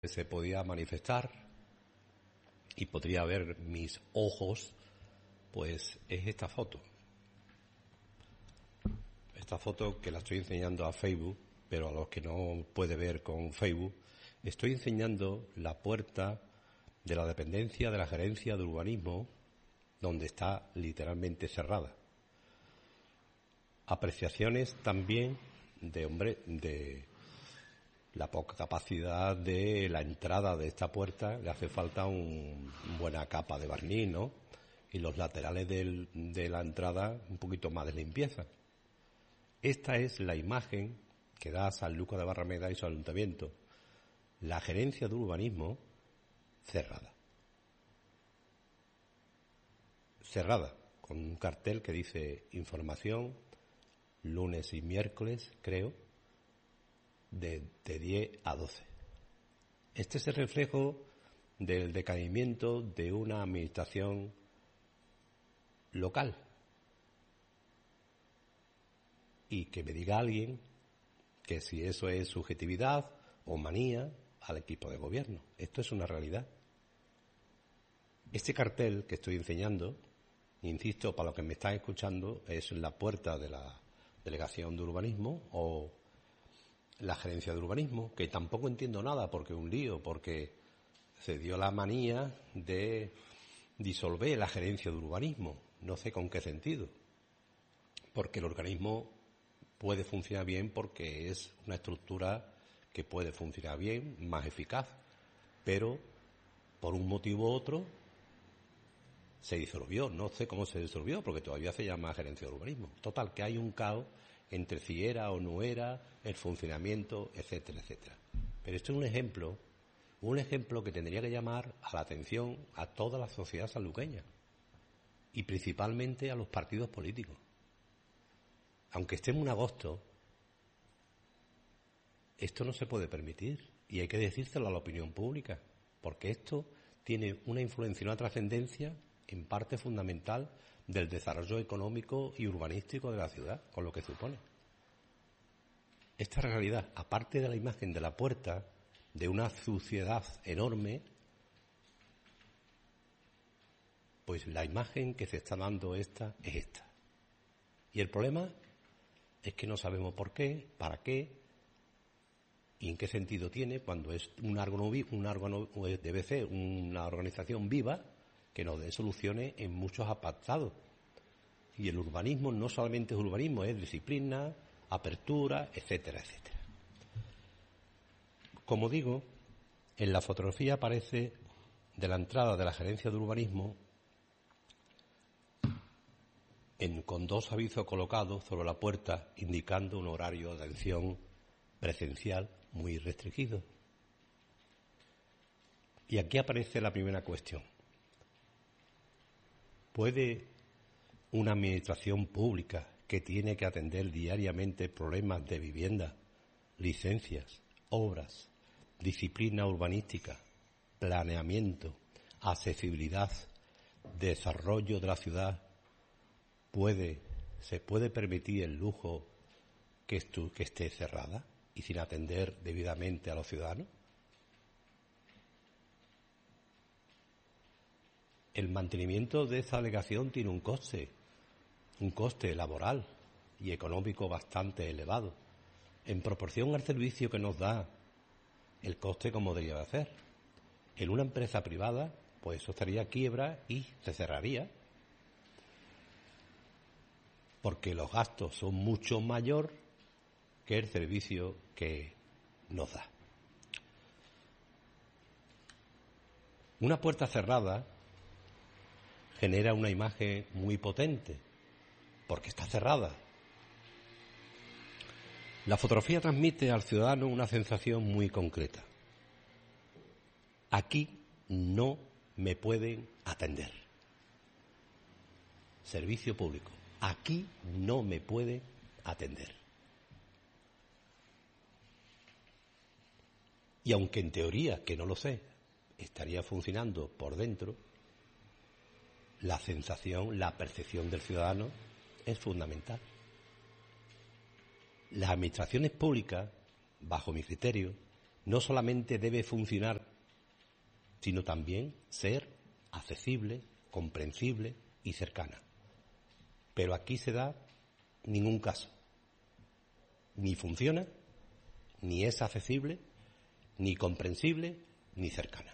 se podía manifestar y podría ver mis ojos, pues es esta foto. Esta foto que la estoy enseñando a Facebook, pero a los que no puede ver con Facebook, estoy enseñando la puerta de la dependencia de la Gerencia de Urbanismo, donde está literalmente cerrada. Apreciaciones también de la poca capacidad de la entrada de esta puerta. Le hace falta una buena capa de barniz, ¿no? Y los laterales de la entrada un poquito más de limpieza. Esta es la imagen que da Sanlúcar de Barrameda y su ayuntamiento. La Gerencia de Urbanismo cerrada. Cerrada, con un cartel que dice información lunes y miércoles, creo, de 10 a 12. Este es el reflejo del decaimiento de una administración local. Y que me diga alguien que si eso es subjetividad o manía al equipo de gobierno. Esto es una realidad. Este cartel que estoy enseñando, insisto, para los que me están escuchando, es la puerta de la Delegación de Urbanismo o la Gerencia de Urbanismo, que tampoco entiendo nada porque es un lío, porque se dio la manía de disolver la Gerencia de Urbanismo. No sé con qué sentido. Porque el organismo puede funcionar bien porque es una estructura que puede funcionar bien, más eficaz, pero por un motivo u otro se disolvió. No sé cómo se disolvió porque todavía se llama Gerencia de Urbanismo. Total, que hay un caos entre si era o no era, el funcionamiento, etcétera, etcétera. Pero esto es un ejemplo que tendría que llamar a la atención a toda la sociedad sanluqueña y principalmente a los partidos políticos. Aunque estemos en agosto, esto no se puede permitir y hay que decírselo a la opinión pública, porque esto tiene una influencia y una trascendencia en parte fundamental del desarrollo económico y urbanístico de la ciudad, con lo que supone. Esta realidad, aparte de la imagen de la puerta, de una suciedad enorme, pues la imagen que se está dando es esta. Y el problema es que no sabemos por qué, para qué y en qué sentido tiene cuando es debe ser una organización viva que nos dé soluciones en muchos apartados. Y el urbanismo no solamente es urbanismo, es disciplina, apertura, etcétera, etcétera. Como digo, en la fotografía aparece de la entrada de la Gerencia de Urbanismo con dos avisos colocados sobre la puerta indicando un horario de atención presencial muy restringido. Y aquí aparece la primera cuestión. ¿Puede una administración pública que tiene que atender diariamente problemas de vivienda, licencias, obras, disciplina urbanística, planeamiento, accesibilidad, desarrollo de la ciudad, se puede permitir el lujo que esté cerrada y sin atender debidamente a los ciudadanos? El mantenimiento de esa delegación tiene un coste laboral y económico bastante elevado, en proporción al servicio que nos da el coste como debería de hacer. En una empresa privada, pues eso estaría quiebra y se cerraría, porque los gastos son mucho mayor que el servicio que nos da. Una puerta cerrada genera una imagen muy potente, porque está cerrada. La fotografía transmite al ciudadano una sensación muy concreta. Aquí no me pueden atender. Servicio público. Aquí no me pueden atender. Y aunque en teoría, que no lo sé, estaría funcionando por dentro, la sensación, la percepción del ciudadano es fundamental. Las administraciones públicas, bajo mi criterio, no solamente debe funcionar, sino también ser accesible, comprensible y cercana. Pero aquí se da ningún caso. Ni funciona, ni es accesible, ni comprensible, ni cercana.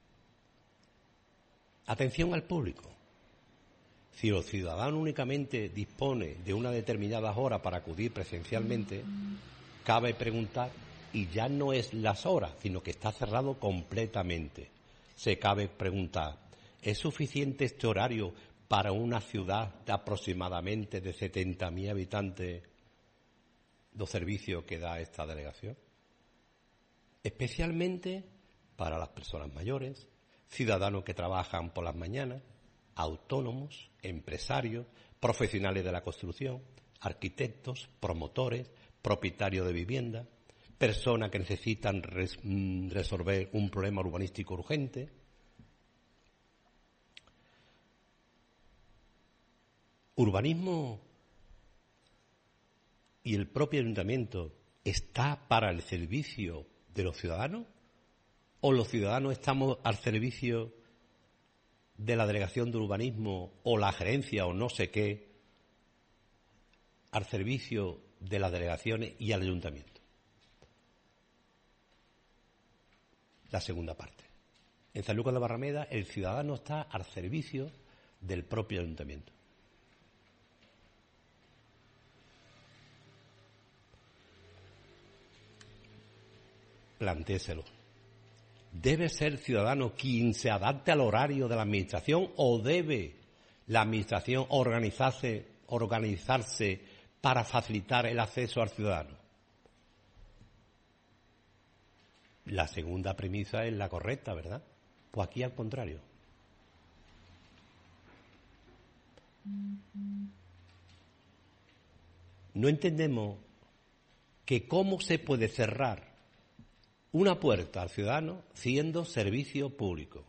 Atención al público. Si el ciudadano únicamente dispone de unas determinadas horas para acudir presencialmente, cabe preguntar, y ya no es las horas, sino que está cerrado completamente. Se cabe preguntar, ¿es suficiente este horario para una ciudad de aproximadamente de 70.000 habitantes los servicios que da esta delegación? Especialmente para las personas mayores, ciudadanos que trabajan por las mañanas, autónomos, empresarios, profesionales de la construcción, arquitectos, promotores, propietarios de vivienda, personas que necesitan resolver un problema urbanístico urgente. Urbanismo y el propio ayuntamiento está para el servicio de los ciudadanos, o los ciudadanos estamos al servicio de la delegación de urbanismo o la gerencia o no sé qué al servicio de las delegaciones y al ayuntamiento. La segunda parte. En Sanlúcar de Barrameda el ciudadano está al servicio del propio ayuntamiento. Plantéselo. ¿Debe ser el ciudadano quien se adapte al horario de la administración o debe la administración organizarse para facilitar el acceso al ciudadano? La segunda premisa es la correcta, ¿verdad? Pues aquí al contrario. No entendemos que cómo se puede cerrar una puerta al ciudadano siendo servicio público.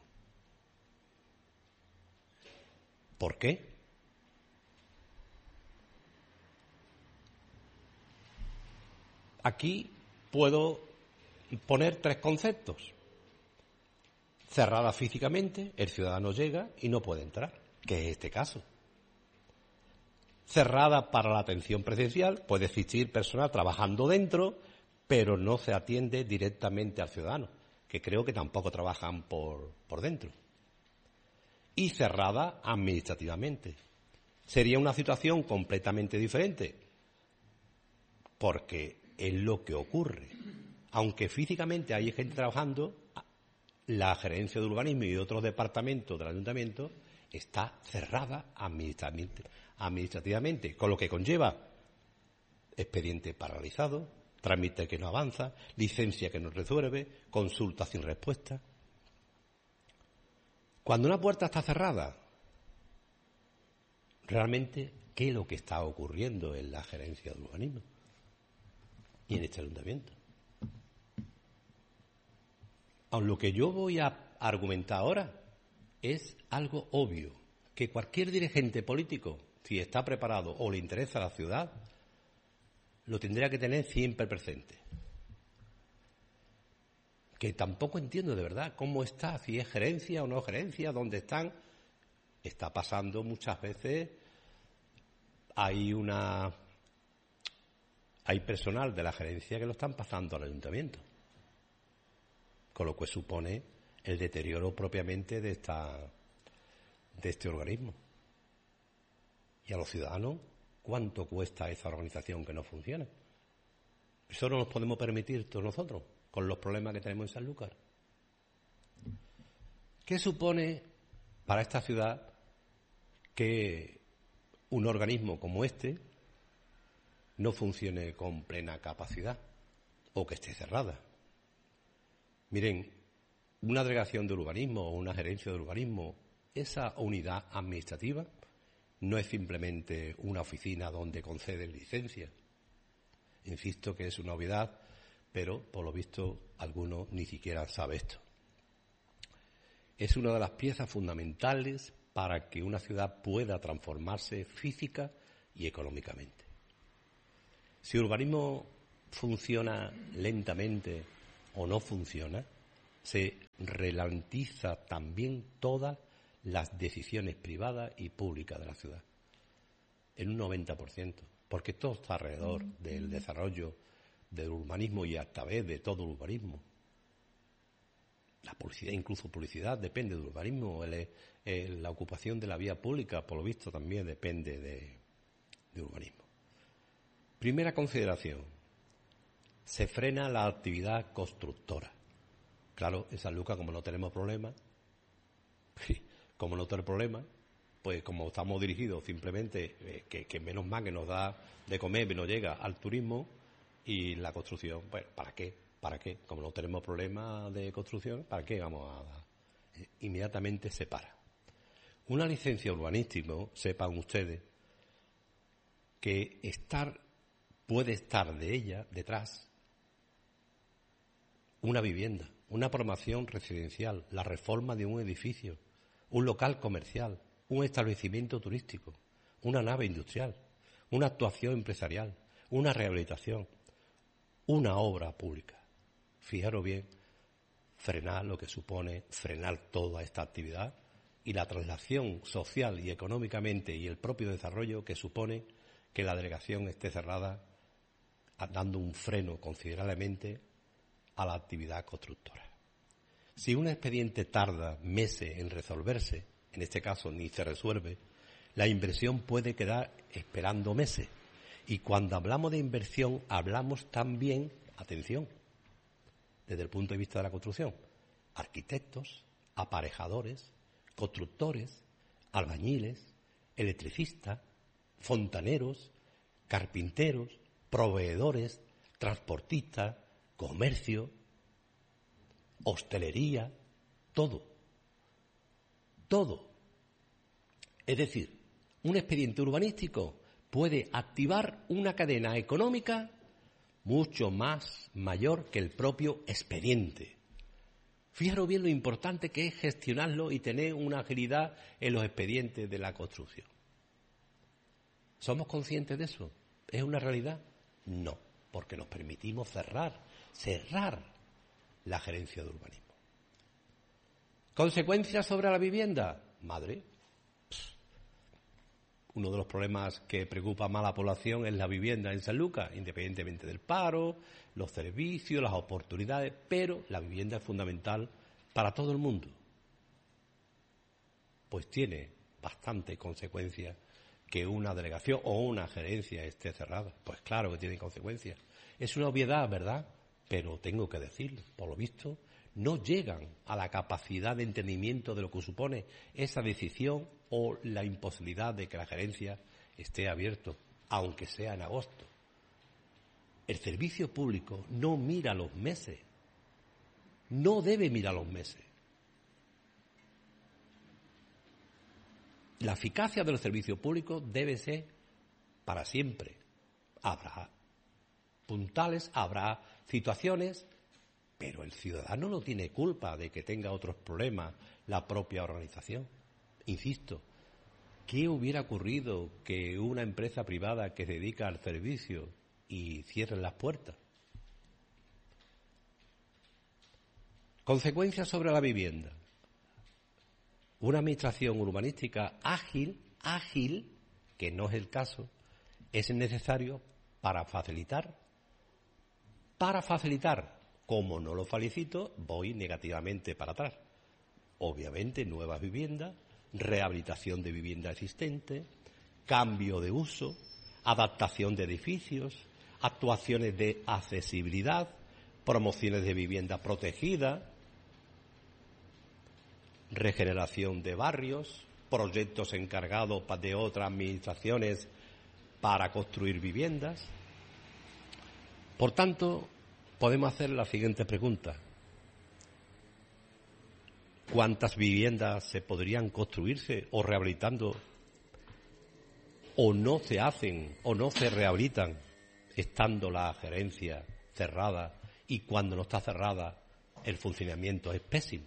¿Por qué? Aquí puedo poner tres conceptos. Cerrada físicamente, el ciudadano llega y no puede entrar, que es este caso. Cerrada para la atención presencial, puede existir personas trabajando dentro, pero no se atiende directamente al ciudadano, que creo que tampoco trabajan por dentro. Y cerrada administrativamente. Sería una situación completamente diferente, porque es lo que ocurre. Aunque físicamente hay gente trabajando, la gerencia de urbanismo y otros departamentos del ayuntamiento está cerrada administrativamente, con lo que conlleva expediente paralizado, trámite que no avanza, licencia que no resuelve, consulta sin respuesta. Cuando una puerta está cerrada, realmente, ¿qué es lo que está ocurriendo en la gerencia de urbanismo y en este ayuntamiento? Aun lo que yo voy a argumentar ahora es algo obvio, que cualquier dirigente político, si está preparado o le interesa a la ciudad, lo tendría que tener siempre presente. Que tampoco entiendo de verdad cómo está, si es gerencia o no gerencia, dónde están. Está pasando muchas veces, hay personal de la gerencia que lo están pasando al ayuntamiento, con lo que supone el deterioro propiamente de este organismo. Y a los ciudadanos, ¿cuánto cuesta esa organización que no funciona? Eso no nos podemos permitir todos nosotros, con los problemas que tenemos en Sanlúcar. ¿Qué supone para esta ciudad que un organismo como este no funcione con plena capacidad o que esté cerrada? Miren, una delegación de urbanismo o una gerencia de urbanismo, esa unidad administrativa no es simplemente una oficina donde conceden licencias. Insisto que es una obviedad, pero por lo visto algunos ni siquiera saben esto. Es una de las piezas fundamentales para que una ciudad pueda transformarse física y económicamente. Si el urbanismo funciona lentamente o no funciona, se ralentiza también todas las decisiones privadas y públicas de la ciudad, en un 90%, porque todo está alrededor del desarrollo del urbanismo y a través de todo el urbanismo. La publicidad, incluso publicidad, depende del urbanismo. La ocupación de la vía pública, por lo visto, también depende de urbanismo. Primera consideración: se frena la actividad constructora. Claro, en San Lucas, como no tenemos problemas, pues como estamos dirigidos simplemente, que menos mal que nos da de comer y nos llega al turismo y la construcción, bueno, ¿para qué? ¿Para qué? Como no tenemos problemas de construcción, ¿para qué vamos a dar? Inmediatamente se para. Una licencia urbanística, sepan ustedes, que puede estar de ella detrás una vivienda, una promoción residencial, la reforma de un edificio, un local comercial, un establecimiento turístico, una nave industrial, una actuación empresarial, una rehabilitación, una obra pública. Fijaros bien, frenar lo que supone frenar toda esta actividad y la traslación social y económicamente y el propio desarrollo que supone que la delegación esté cerrada, dando un freno considerablemente a la actividad constructora. Si un expediente tarda meses en resolverse, en este caso ni se resuelve, la inversión puede quedar esperando meses. Y cuando hablamos de inversión, hablamos también, atención, desde el punto de vista de la construcción, arquitectos, aparejadores, constructores, albañiles, electricistas, fontaneros, carpinteros, proveedores, transportistas, comercio, hostelería, todo. Es decir, un expediente urbanístico puede activar una cadena económica mucho más mayor que el propio expediente. Fijaros bien lo importante que es gestionarlo y tener una agilidad en los expedientes de la construcción. ¿Somos conscientes de eso? ¿Es una realidad? No, porque nos permitimos cerrar la gerencia de urbanismo. ¿Consecuencias sobre la vivienda? Madre. Uno de los problemas que preocupa más a la población es la vivienda en San Lucas, independientemente del paro, los servicios, las oportunidades, pero la vivienda es fundamental para todo el mundo. Pues tiene bastante consecuencias que una delegación o una gerencia esté cerrada. Pues claro que tiene consecuencias. Es una obviedad, ¿verdad? Pero tengo que decirlo, por lo visto, no llegan a la capacidad de entendimiento de lo que supone esa decisión o la imposibilidad de que la gerencia esté abierto, aunque sea en agosto. El servicio público no mira los meses, no debe mirar los meses. La eficacia de los servicios públicos debe ser para siempre. Habrá puntales, habrá situaciones, pero el ciudadano no tiene culpa de que tenga otros problemas la propia organización. Insisto, ¿qué hubiera ocurrido que una empresa privada que se dedica al servicio y cierre las puertas? Consecuencias sobre la vivienda. Una administración urbanística ágil, que no es el caso, es necesario para facilitar. Como no lo felicito, voy negativamente para atrás. Obviamente, nuevas viviendas, rehabilitación de vivienda existente, cambio de uso, adaptación de edificios, actuaciones de accesibilidad, promociones de vivienda protegida, regeneración de barrios, proyectos encargados de otras administraciones para construir viviendas. Por tanto, podemos hacer la siguiente pregunta: ¿cuántas viviendas se podrían construirse o rehabilitando o no se hacen o no se rehabilitan estando la gerencia cerrada y cuando no está cerrada el funcionamiento es pésimo?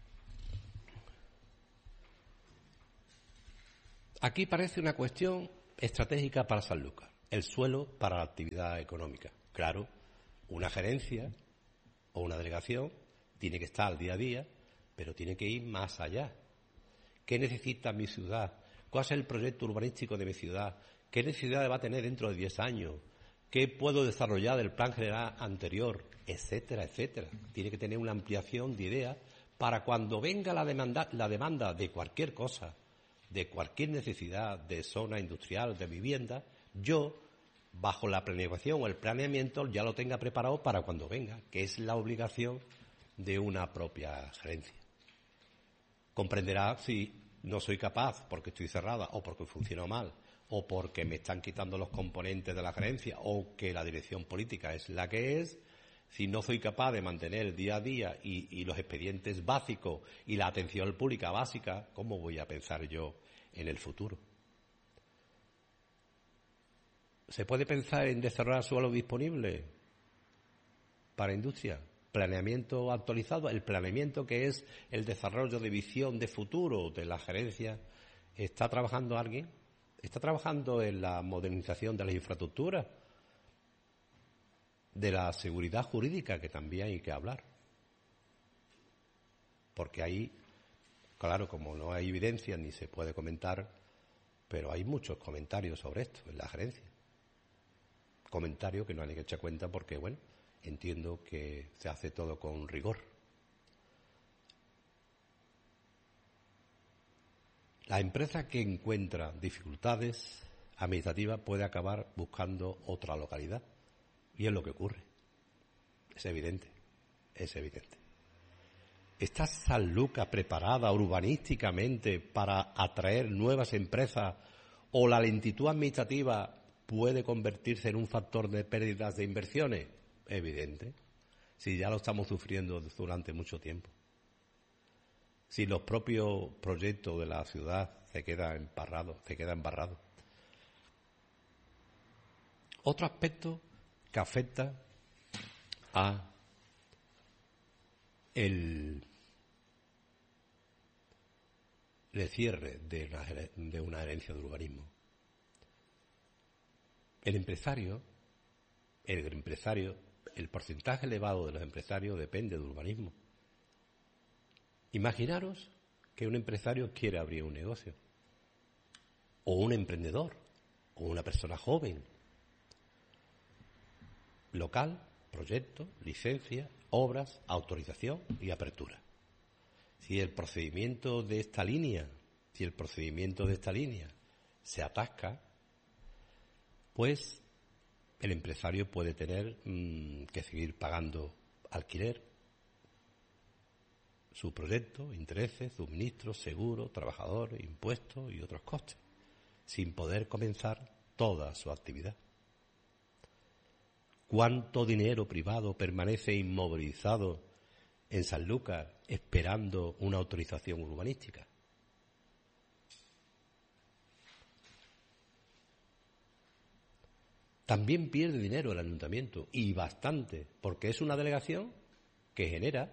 Aquí parece una cuestión estratégica para Sanlúcar, el suelo para la actividad económica. Claro, una gerencia o una delegación tiene que estar al día a día, pero tiene que ir más allá. ¿Qué necesita mi ciudad? ¿Cuál es el proyecto urbanístico de mi ciudad? ¿Qué necesidades va a tener dentro de 10 años? ¿Qué puedo desarrollar del plan general anterior? Etcétera, etcétera. Tiene que tener una ampliación de ideas para cuando venga la demanda de cualquier cosa, de cualquier necesidad de zona industrial, de vivienda, yo, bajo la planificación o el planeamiento, ya lo tenga preparado para cuando venga, que es la obligación de una propia gerencia. Comprenderá si no soy capaz porque estoy cerrada o porque funciono mal o porque me están quitando los componentes de la gerencia o que la dirección política es la que es. Si no soy capaz de mantener el día a día y los expedientes básicos y la atención pública básica, ¿cómo voy a pensar yo en el futuro? ¿Se puede pensar en desarrollar suelo disponible para industria? Planeamiento actualizado, el planeamiento que es el desarrollo de visión de futuro de la gerencia. ¿Está trabajando alguien? ¿Está trabajando en la modernización de las infraestructuras? De la seguridad jurídica, que también hay que hablar. Porque ahí, claro, como no hay evidencia ni se puede comentar, pero hay muchos comentarios sobre esto en la gerencia. Comentarios que no hay que echar cuenta porque, bueno, entiendo que se hace todo con rigor. La empresa que encuentra dificultades administrativas puede acabar buscando otra localidad. Y es lo que ocurre. Es evidente, es evidente. ¿Está Sanlúcar preparada urbanísticamente para atraer nuevas empresas o la lentitud administrativa puede convertirse en un factor de pérdidas de inversiones? Evidente. Si ya lo estamos sufriendo durante mucho tiempo. Si los propios proyectos de la ciudad se quedan embarrados. Otro aspecto que afecta a el cierre de una gerencia de urbanismo. El porcentaje elevado de los empresarios depende del urbanismo. Imaginaros que un empresario quiere abrir un negocio, o un emprendedor, o una persona joven. Local, proyecto, licencia, obras, autorización y apertura. Si el procedimiento de esta línea se atasca, pues el empresario puede tener que seguir pagando alquiler, su proyecto, intereses, suministros, seguros, trabajadores, impuestos y otros costes, sin poder comenzar toda su actividad. ¿Cuánto dinero privado permanece inmovilizado en Sanlúcar esperando una autorización urbanística? También pierde dinero el ayuntamiento, y bastante, porque es una delegación que genera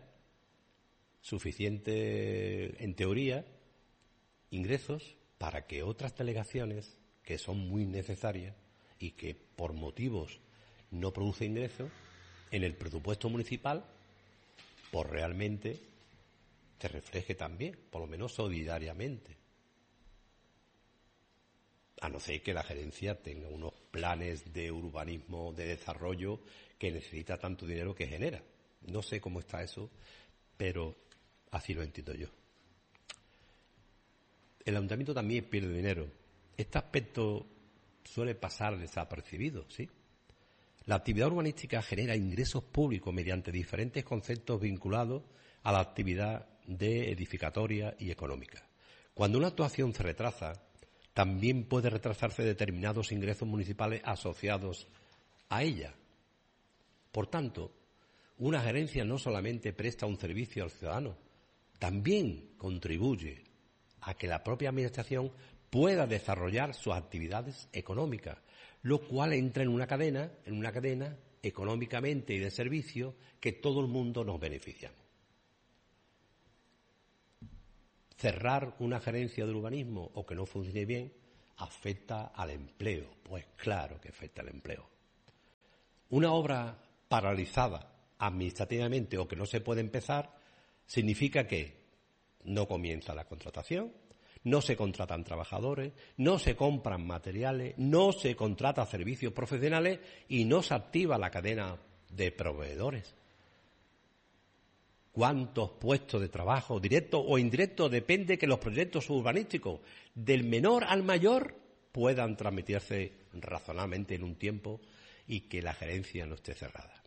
suficiente, en teoría, ingresos para que otras delegaciones, que son muy necesarias y que por motivos no produce ingresos, en el presupuesto municipal, pues realmente se refleje también, por lo menos solidariamente. A no ser que la gerencia tenga unos planes de urbanismo, de desarrollo, que necesita tanto dinero que genera. No sé cómo está eso, pero así lo entiendo yo. El ayuntamiento también pierde dinero. Este aspecto suele pasar desapercibido, ¿sí? La actividad urbanística genera ingresos públicos mediante diferentes conceptos vinculados a la actividad de edificatoria y económica. Cuando una actuación se retrasa, también puede retrasarse determinados ingresos municipales asociados a ella. Por tanto, una gerencia no solamente presta un servicio al ciudadano, también contribuye a que la propia administración pueda desarrollar sus actividades económicas, lo cual entra en una cadena económicamente y de servicio que todo el mundo nos beneficiamos. Cerrar una gerencia de urbanismo o que no funcione bien afecta al empleo. Pues claro que afecta al empleo. Una obra paralizada administrativamente o que no se puede empezar significa que no comienza la contratación, no se contratan trabajadores, no se compran materiales, no se contratan servicios profesionales y no se activa la cadena de proveedores. ¿Cuántos puestos de trabajo, directos o indirectos, depende que los proyectos urbanísticos del menor al mayor puedan transmitirse razonablemente en un tiempo y que la gerencia no esté cerrada?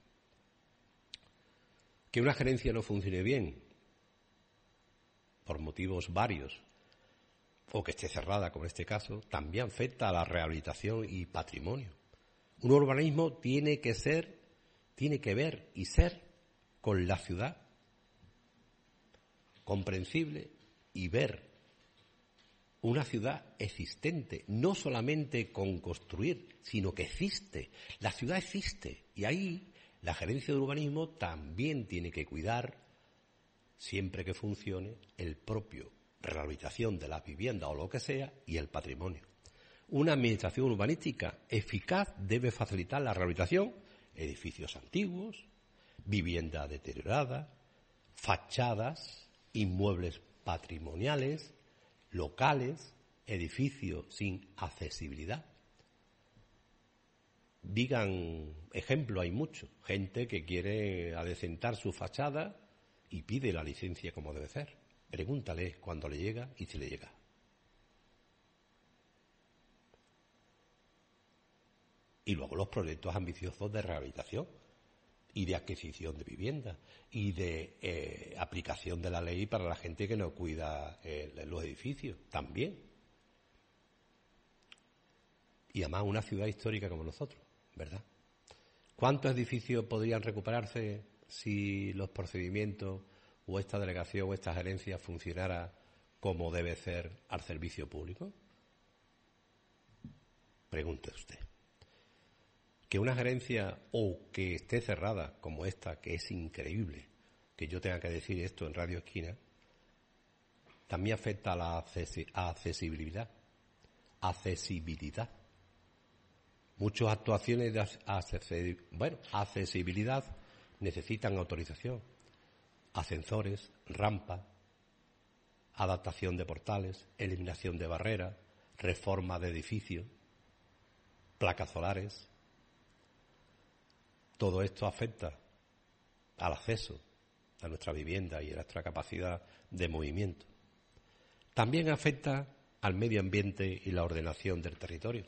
Que una gerencia no funcione bien, por motivos varios, o que esté cerrada, como en este caso, también afecta a la rehabilitación y patrimonio. Un urbanismo tiene que ver y ser con la ciudad, comprensible y ver una ciudad existente, no solamente con construir, sino que existe. La ciudad existe y ahí la gerencia de urbanismo también tiene que cuidar, siempre que funcione, el propio rehabilitación de las viviendas o lo que sea y el patrimonio. Una administración urbanística eficaz debe facilitar la rehabilitación, edificios antiguos, viviendas deterioradas, fachadas, inmuebles patrimoniales, locales, edificios sin accesibilidad. Digan ejemplo, hay mucho. Gente que quiere adecentar su fachada y pide la licencia como debe ser. Pregúntale cuándo le llega y si le llega. Y luego los proyectos ambiciosos de rehabilitación y de adquisición de viviendas y de aplicación de la ley para la gente que no cuida los edificios, también. Y además una ciudad histórica como nosotros, ¿verdad? ¿Cuántos edificios podrían recuperarse si los procedimientos o esta delegación o esta gerencia funcionara como debe ser al servicio público? Pregunte usted. Que una gerencia o que esté cerrada como esta, que es increíble que yo tenga que decir esto en Radio Esquina, también afecta a la accesibilidad. Muchas actuaciones de accesibilidad necesitan autorización, ascensores, rampas, adaptación de portales, eliminación de barreras, reforma de edificios, placas solares. Todo esto afecta al acceso a nuestra vivienda y a nuestra capacidad de movimiento. También afecta al medio ambiente y la ordenación del territorio.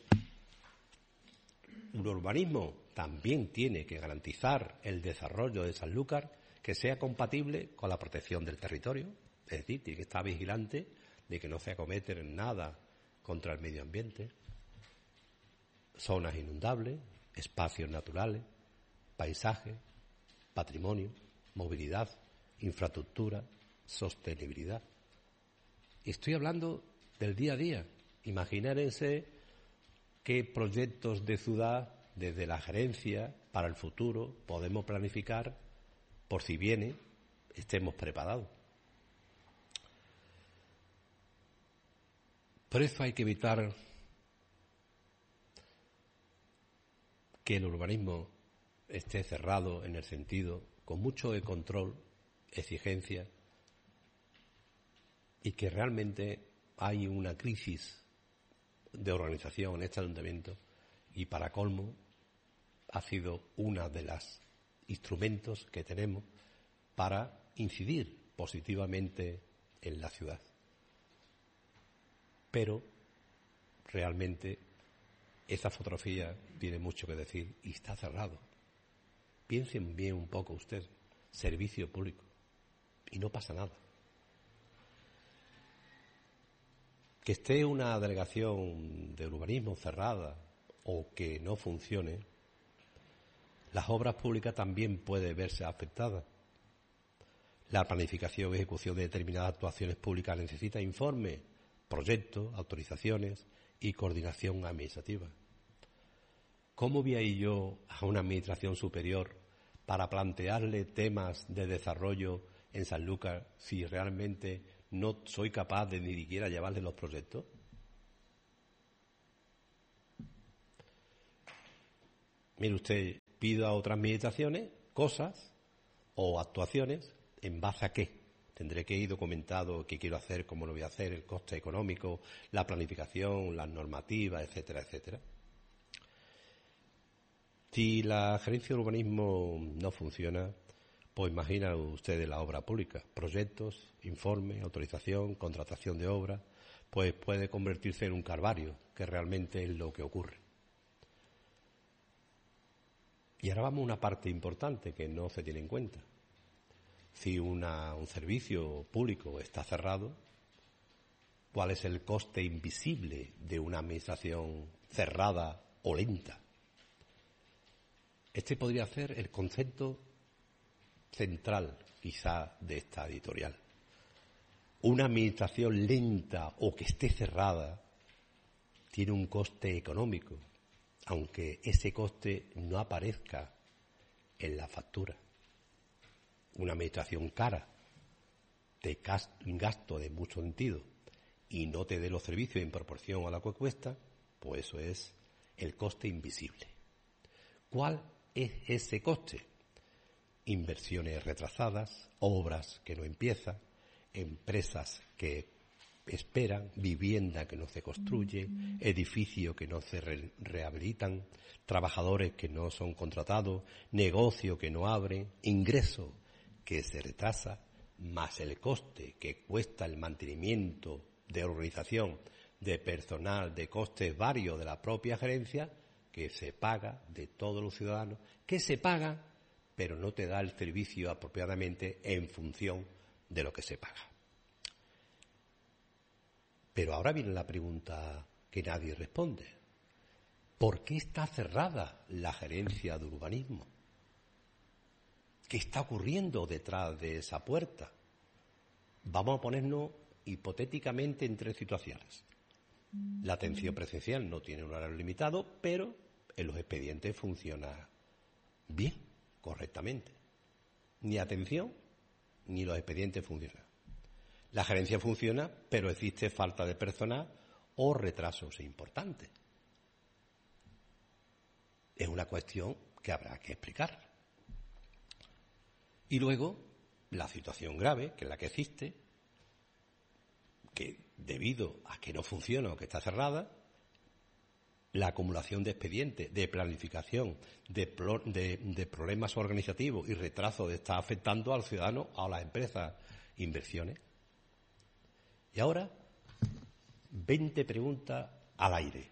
Un urbanismo también tiene que garantizar el desarrollo de Sanlúcar que sea compatible con la protección del territorio. Es decir, tiene que estar vigilante de que no se acometen nada contra el medio ambiente. Zonas inundables, espacios naturales, paisaje, patrimonio, movilidad, infraestructura, sostenibilidad. Y estoy hablando del día a día. Imagínense qué proyectos de ciudad desde la gerencia para el futuro podemos planificar por si viene, estemos preparados. Por eso hay que evitar que el urbanismo esté cerrado en el sentido, con mucho de control, exigencia, y que realmente hay una crisis de organización en este ayuntamiento y para colmo ha sido uno de los instrumentos que tenemos para incidir positivamente en la ciudad. Pero realmente esa fotografía tiene mucho que decir y está cerrado. Piensen bien un poco ustedes, servicio público, y no pasa nada. Que esté una delegación de urbanismo cerrada o que no funcione, las obras públicas también pueden verse afectadas. La planificación y ejecución de determinadas actuaciones públicas necesita informes, proyectos, autorizaciones y coordinación administrativa. ¿Cómo voy a ir yo a una administración superior para plantearle temas de desarrollo en Sanlúcar si realmente no soy capaz de ni siquiera llevarle los proyectos? Mire usted, pida otras meditaciones, cosas o actuaciones, ¿en base a qué? Tendré que ir documentado qué quiero hacer, cómo lo voy a hacer, el coste económico, la planificación, las normativas, etcétera, etcétera. Si la gerencia de urbanismo no funciona, pues imagina usted la obra pública, proyectos, informes, autorización, contratación de obra, pues puede convertirse en un calvario, que realmente es lo que ocurre. Y ahora vamos a una parte importante que no se tiene en cuenta. Si un servicio público está cerrado, ¿cuál es el coste invisible de una administración cerrada o lenta? Este podría ser el concepto central, quizá, de esta editorial. Una administración lenta o que esté cerrada tiene un coste económico, aunque ese coste no aparezca en la factura. Una administración cara, de gasto de mucho sentido, y no te dé los servicios en proporción a lo que cuesta, pues eso es el coste invisible. ¿Cuál es ese coste? Inversiones retrasadas, obras que no empiezan, empresas que esperan, vivienda que no se construye, edificios que no se rehabilitan, trabajadores que no son contratados, negocio que no abren, ingreso que se retrasa, más el coste que cuesta el mantenimiento de organización, de personal, de costes varios de la propia gerencia, que se paga de todos los ciudadanos, que se paga, pero no te da el servicio apropiadamente en función de lo que se paga. Pero ahora viene la pregunta que nadie responde. ¿Por qué está cerrada la gerencia de urbanismo? ¿Qué está ocurriendo detrás de esa puerta? Vamos a ponernos hipotéticamente en tres situaciones. La atención presencial no tiene un horario limitado, pero en los expedientes funciona bien, correctamente. Ni atención ni los expedientes funcionan. La gerencia funciona, pero existe falta de personal o retrasos importantes. Es una cuestión que habrá que explicar. Y luego, la situación grave, que es la que existe, que debido a que no funciona o que está cerrada, la acumulación de expedientes, de planificación, de problemas organizativos y retraso está afectando al ciudadano, a las empresas, inversiones. Y ahora, 20 preguntas al aire.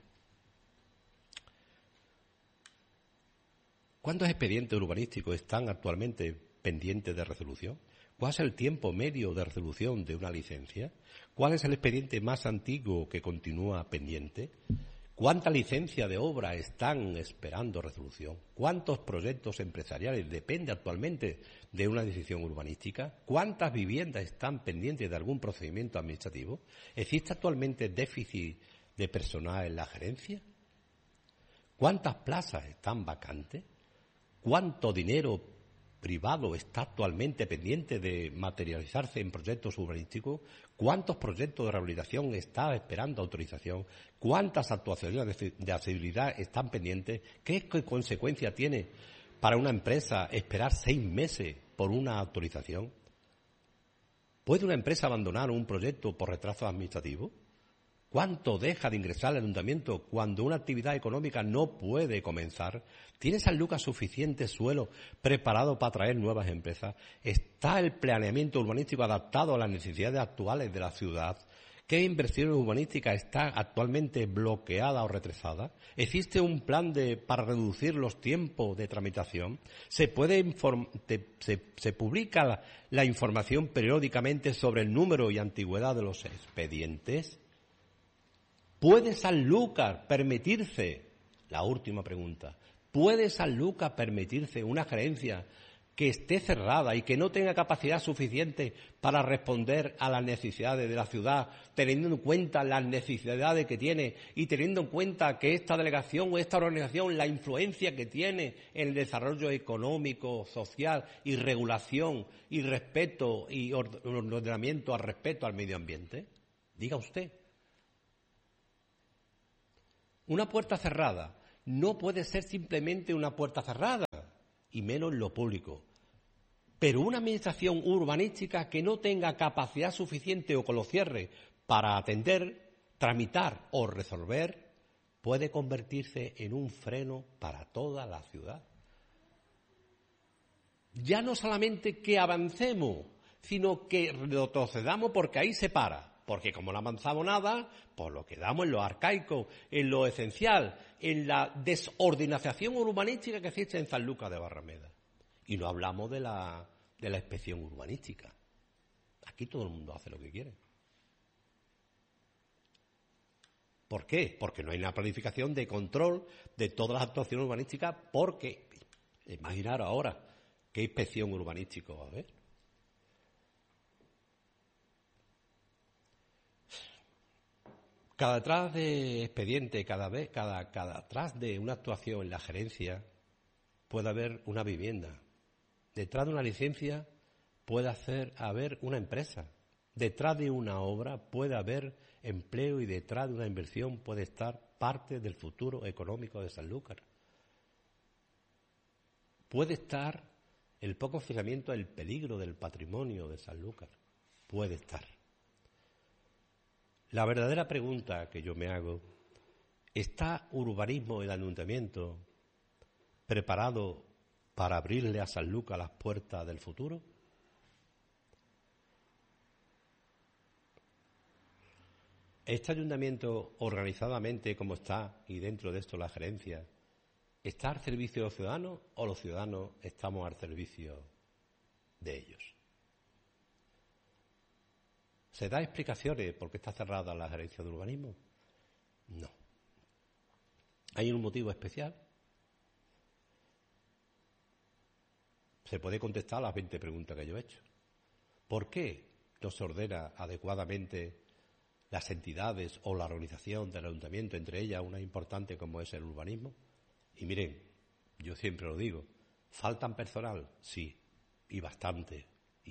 ¿Cuántos expedientes urbanísticos están actualmente pendientes de resolución? ¿Cuál es el tiempo medio de resolución de una licencia? ¿Cuál es el expediente más antiguo que continúa pendiente? ¿Cuántas licencias de obra están esperando resolución? ¿Cuántos proyectos empresariales dependen actualmente de una decisión urbanística? ¿Cuántas viviendas están pendientes de algún procedimiento administrativo? ¿Existe actualmente déficit de personal en la gerencia? ¿Cuántas plazas están vacantes? ¿Cuánto dinero privado está actualmente pendiente de materializarse en proyectos urbanísticos? ¿Cuántos proyectos de rehabilitación están esperando autorización? ¿Cuántas actuaciones de accesibilidad están pendientes? ¿Qué consecuencia tiene para una empresa esperar 6 meses por una autorización? ¿Puede una empresa abandonar un proyecto por retrasos administrativos? ¿Cuánto deja de ingresar al ayuntamiento cuando una actividad económica no puede comenzar? ¿Tiene Sanlúcar suficiente suelo preparado para atraer nuevas empresas? ¿Está el planeamiento urbanístico adaptado a las necesidades actuales de la ciudad? ¿Qué inversiones urbanísticas están actualmente bloqueadas o retrasadas? ¿Existe un plan para reducir los tiempos de tramitación? ¿Se publica la información periódicamente sobre el número y antigüedad de los expedientes? ¿Puede Sanlúcar permitirse, la última pregunta, ¿puede Sanlúcar permitirse una gerencia que esté cerrada y que no tenga capacidad suficiente para responder a las necesidades de la ciudad, teniendo en cuenta las necesidades que tiene y teniendo en cuenta que esta delegación o esta organización, la influencia que tiene en el desarrollo económico, social y regulación y respeto y ordenamiento al respeto al medio ambiente? Diga usted. Una puerta cerrada no puede ser simplemente una puerta cerrada, y menos en lo público. Pero una administración urbanística que no tenga capacidad suficiente o con los cierres para atender, tramitar o resolver, puede convertirse en un freno para toda la ciudad. Ya no solamente que avancemos, sino que retrocedamos porque ahí se para. Porque como no avanzamos nada, pues lo quedamos en lo arcaico, en lo esencial, en la desorganización urbanística que existe en Sanlúcar de Barrameda. Y no hablamos de la inspección urbanística. Aquí todo el mundo hace lo que quiere. ¿Por qué? Porque no hay una planificación de control de todas las actuaciones urbanísticas, porque, imaginaros ahora, ¿qué inspección urbanística va a haber? Cada detrás de expediente, cada detrás de una actuación en la gerencia puede haber una vivienda. Detrás de una licencia puede haber una empresa. Detrás de una obra puede haber empleo y detrás de una inversión puede estar parte del futuro económico de Sanlúcar. Puede estar el poco fijamiento del peligro del patrimonio de Sanlúcar. Puede estar. La verdadera pregunta que yo me hago, ¿está urbanismo y el ayuntamiento preparado para abrirle a Sanlúcar las puertas del futuro? ¿Este ayuntamiento, organizadamente como está, y dentro de esto la gerencia, está al servicio de los ciudadanos o los ciudadanos estamos al servicio de ellos? ¿Se da explicaciones por qué está cerrada la gerencia de urbanismo? No. ¿Hay un motivo especial? Se puede contestar a las 20 preguntas que yo he hecho. ¿Por qué no se ordena adecuadamente las entidades o la organización del ayuntamiento, entre ellas una importante como es el urbanismo? Y miren, yo siempre lo digo, ¿faltan personal? Sí, y bastante.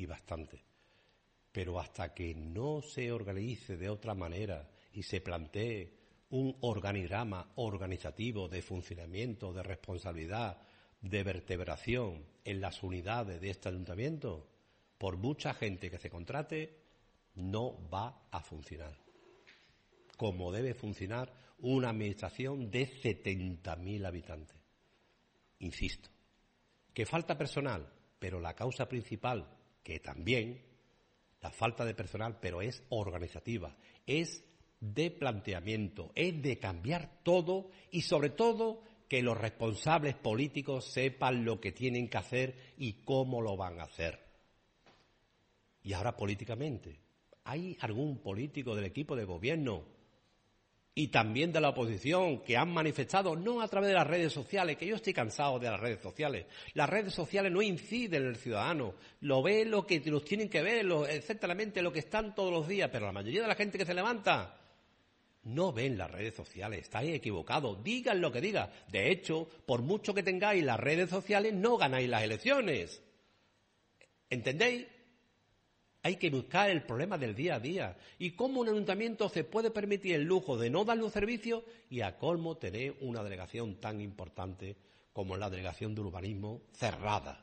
Pero hasta que no se organice de otra manera y se plantee un organigrama organizativo de funcionamiento, de responsabilidad, de vertebración en las unidades de este ayuntamiento, por mucha gente que se contrate, no va a funcionar. Como debe funcionar una administración de 70.000 habitantes. Insisto, que falta personal, pero la causa principal, que también la falta de personal, pero es organizativa, es de planteamiento, es de cambiar todo y sobre todo que los responsables políticos sepan lo que tienen que hacer y cómo lo van a hacer. Y ahora políticamente, ¿hay algún político del equipo de gobierno y también de la oposición que han manifestado, no a través de las redes sociales, que yo estoy cansado de las redes sociales? Las redes sociales no inciden en el ciudadano, lo ve lo que los tienen que ver, exactamente lo que están todos los días, pero la mayoría de la gente que se levanta no ven las redes sociales, estáis equivocados, digan lo que digan. De hecho, por mucho que tengáis las redes sociales, no ganáis las elecciones. ¿Entendéis? Hay que buscar el problema del día a día. ¿Y cómo un ayuntamiento se puede permitir el lujo de no darle un servicio y a colmo tener una delegación tan importante como la delegación de urbanismo cerrada?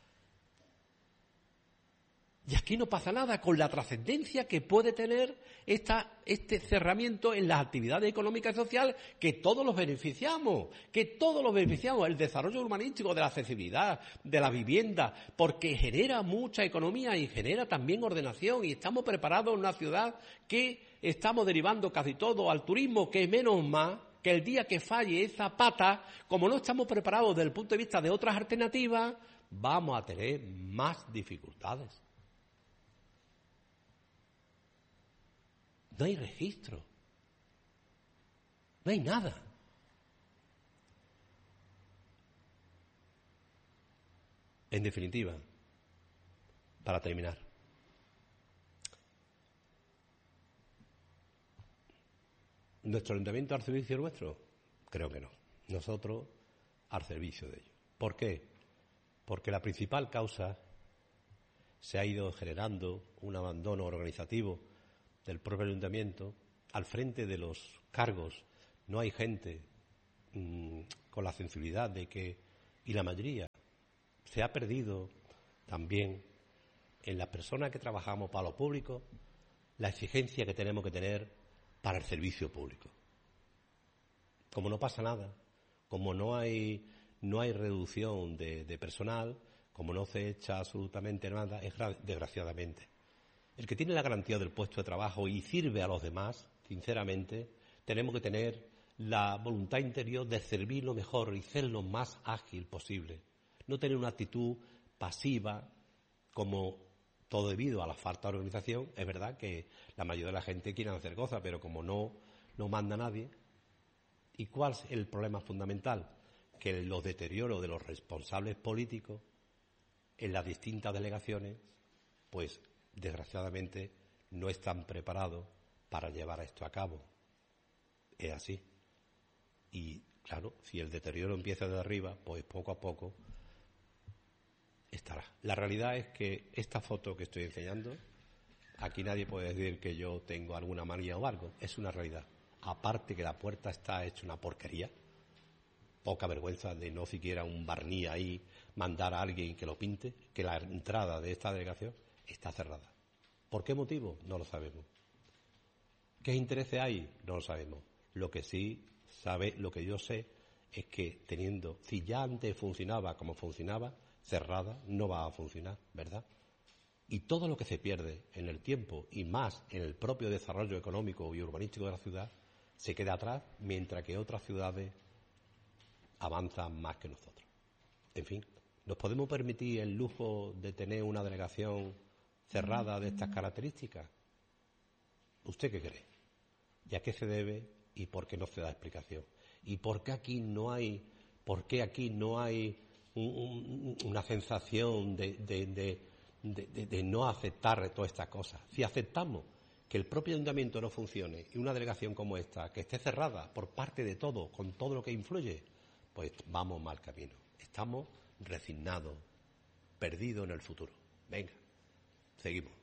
Y aquí no pasa nada con la trascendencia que puede tener este cerramiento en las actividades económicas y sociales que todos los beneficiamos, el desarrollo urbanístico, de la accesibilidad, de la vivienda, porque genera mucha economía y genera también ordenación y estamos preparados en una ciudad que estamos derivando casi todo al turismo, que menos más que el día que falle esa pata, como no estamos preparados desde el punto de vista de otras alternativas, vamos a tener más dificultades. No hay registro. No hay nada. En definitiva, para terminar, ¿nuestro ayuntamiento al servicio nuestro? Creo que no. Nosotros al servicio de ellos. ¿Por qué? Porque la principal causa se ha ido generando un abandono organizativo del propio ayuntamiento. Al frente de los cargos no hay gente con la sensibilidad de que, y la mayoría, se ha perdido también en las personas que trabajamos para lo público la exigencia que tenemos que tener para el servicio público. Como no pasa nada, como no hay reducción de personal, como no se echa absolutamente nada, es desgraciadamente. El que tiene la garantía del puesto de trabajo y sirve a los demás, sinceramente, tenemos que tener la voluntad interior de servir lo mejor y ser lo más ágil posible. No tener una actitud pasiva, como todo debido a la falta de organización. Es verdad que la mayoría de la gente quiere hacer cosas, pero como no manda nadie. ¿Y cuál es el problema fundamental? Que los deterioros de los responsables políticos en las distintas delegaciones, pues desgraciadamente no están preparados para llevar esto a cabo. Es así. Y claro, si el deterioro empieza de arriba, pues poco a poco estará. La realidad es que esta foto que estoy enseñando, aquí nadie puede decir que yo tengo alguna manía o algo, es una realidad. Aparte que la puerta está hecha una porquería, poca vergüenza de no siquiera un barniz ahí, mandar a alguien que lo pinte, que la entrada de esta delegación está cerrada. ¿Por qué motivo? No lo sabemos. ¿Qué intereses hay? No lo sabemos. Lo que yo sé es que si ya antes funcionaba como funcionaba, cerrada, no va a funcionar, ¿verdad? Y todo lo que se pierde en el tiempo y más en el propio desarrollo económico y urbanístico de la ciudad se queda atrás, mientras que otras ciudades avanzan más que nosotros. En fin, ¿nos podemos permitir el lujo de tener una delegación cerrada de estas características? ¿Usted qué cree? ¿Y a qué se debe y por qué no se da explicación? ¿Y por qué aquí no hay una sensación de no aceptar todas estas cosas? Si aceptamos que el propio ayuntamiento no funcione y una delegación como esta, que esté cerrada por parte de todo, con todo lo que influye, pues vamos mal camino. Estamos resignados, perdidos en el futuro. Venga, seguimos.